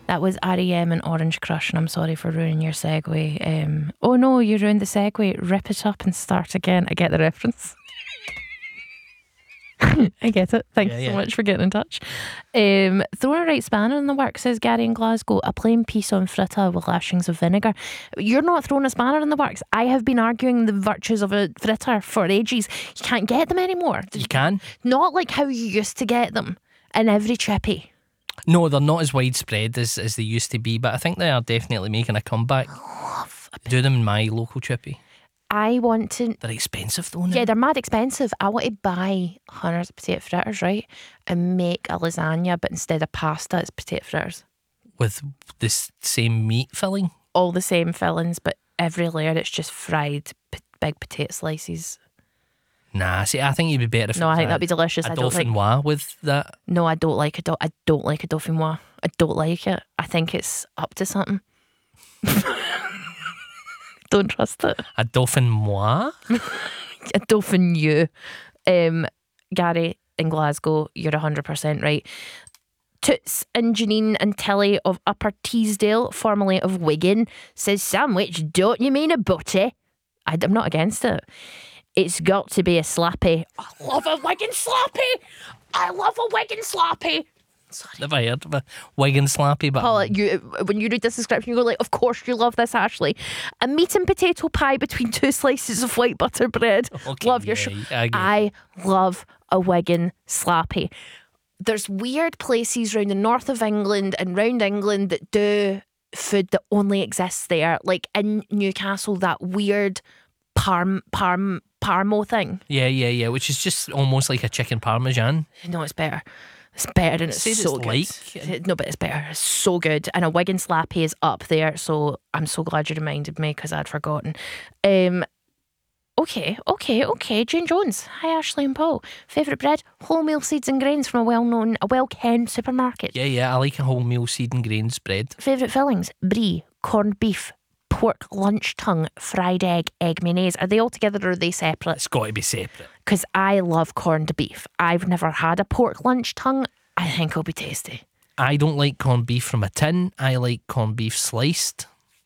That was R.E.M. and Orange Crush, and I'm sorry for ruining your segue. Oh no, you ruined the segue. Rip it up and start again. I get the reference. I get it. Thanks so much for getting in touch. Throwing a right spanner in the works, says Gary in Glasgow. A plain piece on fritta with lashings of vinegar. You're not throwing a spanner in the works. I have been arguing the virtues of a fritter for ages. You can't get them anymore. You can? Not like how you used to get them in every chippy. No, they're not as widespread as they used to be, but I think they are definitely making a comeback. Do them in my local chippy. I want to... They're expensive though now. Yeah, they're mad expensive. I want to buy hundreds of potato fritters, right? And make a lasagna, but instead of pasta, it's potato fritters. With this same meat filling? All the same fillings, but every layer it's just fried big potato slices. Nah, see, I think you'd be better if No, I think that'd be delicious. a I don't like... dauphinoise with that. No, I don't like a I don't like a dauphinoise. I don't like it. I think it's up to something. Don't trust it. A dauphinoise? A dauphinoise. Gary in Glasgow, you're 100% right. Toots and Janine and Tilly of Upper Teesdale, formerly of Wigan, says, sandwich, don't you mean a butty? I'm not against it. It's got to be a slappy. I love a Wigan slappy. I love a Wigan slappy. Sorry. Never heard of a Wigan slappy, but Paul, when you read this description, you go like, of course you love this, Ashley. A meat and potato pie between two slices of white butter bread. Okay, Love your show. I love a Wigan slappy. There's weird places around the north of England and round England that do food that only exists there. Like in Newcastle, that weird parmo thing. Yeah, which is just almost like a chicken parmesan. No, it's better. It's better and it's so good. No, but it's better. It's so good. And a Wigan slappy is up there. So I'm so glad you reminded me because I'd forgotten. Okay. Jane Jones. Hi, Ashley and Paul. Favourite bread? Wholemeal seeds and grains from a well-kenned supermarket. Yeah, I like a wholemeal seed and grains bread. Favourite fillings? Brie, corned beef, pork lunch tongue, fried egg mayonnaise. Are they all together or are they separate? It's got to be separate. Because I love corned beef. I've never had a pork lunch tongue. I think it'll be tasty. I don't like corned beef from a tin. I like corned beef sliced.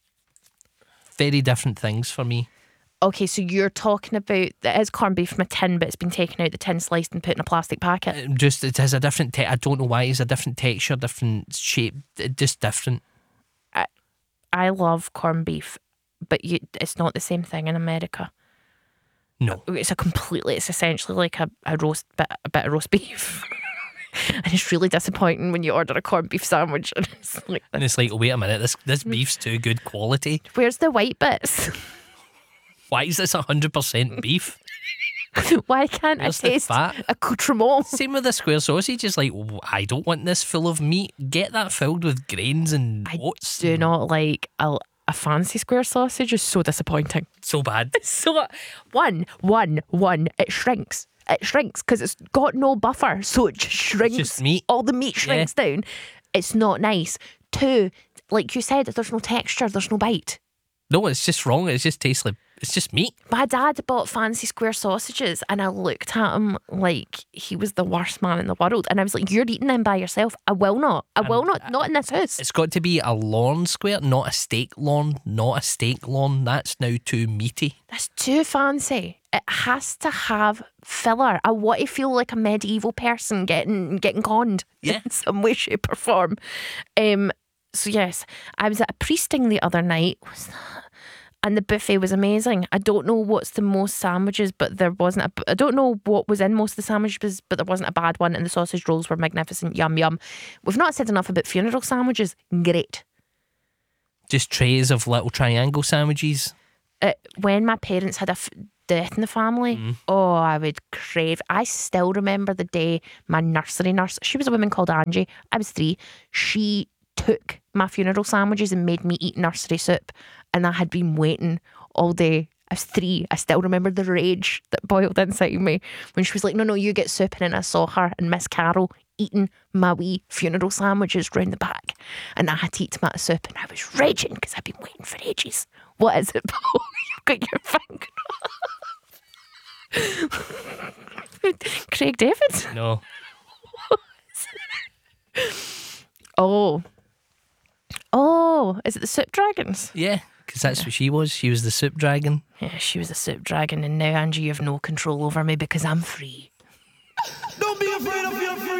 Very different things for me. Okay, so you're talking about it is corned beef from a tin, but it's been taken out the tin, sliced and put in a plastic packet. It has a different I don't know why. It's a different texture, different shape, just different. I love corned beef, but it's not the same thing in America. No, it's essentially like a bit of roast beef. And it's really disappointing when you order a corned beef sandwich and it's like, oh, wait a minute, this beef's too good quality. Where's the white bits? Why is this 100% beef? Why can't Where's I taste accoutrement? Same with the square sausage. It's like, I don't want this full of meat. Get that filled with grains and oats. I do not like a fancy square sausage. Is so disappointing. So bad. So one. It shrinks. It shrinks because it's got no buffer, so it just shrinks. It's just meat. All the meat shrinks down. It's not nice. Two, like you said, there's no texture. There's no bite. No, it's just wrong. It just tastes like it's just meat. My dad bought fancy square sausages and I looked at him like he was the worst man in the world. And I was like, you're eating them by yourself. I will not. Not in this house. It's got to be a lawn square, not a steak lawn. Not a steak lawn. That's now too meaty. That's too fancy. It has to have filler. I want to feel like a medieval person getting conned in some way, shape or form. So yes, I was at a priesting the other night. What's that? And the buffet was amazing. I don't know what's the most sandwiches, but there wasn't I don't know what was in most of the sandwiches, but there wasn't a bad one. And the sausage rolls were magnificent. Yum, yum. We've not said enough about funeral sandwiches. Great. Just trays of little triangle sandwiches. When my parents had a death in the family, I would crave. I still remember the day my nursery nurse, she was a woman called Angie. I was 3. She took my funeral sandwiches and made me eat nursery soup. And I had been waiting all day. I was 3. I still remember the rage that boiled inside me when she was like, no, you get soup. And then I saw her and Miss Carol eating my wee funeral sandwiches round the back. And I had to eat tomato soup and I was raging because I'd been waiting for ages. What is it, Paul? You've got your finger. Craig David? No. Oh. Oh, is it the Soup Dragons? Yeah, because that's what she was. She was the soup dragon. Yeah, she was a Soup Dragon, and now, Angie, you have no control over me because I'm free. Don't be afraid of your free.